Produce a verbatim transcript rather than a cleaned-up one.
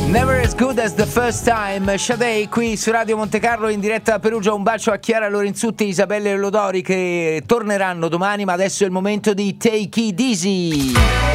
Never as good as the first time. Sade qui su Radio Monte Carlo in diretta da Perugia. Un bacio a Chiara Lorenzutti e Isabelle Lodori che torneranno domani, ma adesso è il momento di Take It Easy.